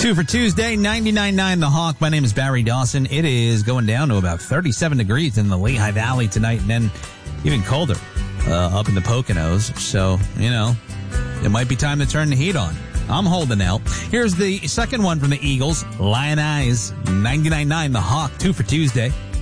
2 for Tuesday, 99.9 The Hawk. My name is Barry Dawson. It is going down to about 37 degrees in the Lehigh Valley tonight, and then even colder up in the Poconos. So, it might be time to turn the heat on. I'm holding out. Here's the second one from the Eagles. Lion Eyes, 99.9 The Hawk, 2 for Tuesday.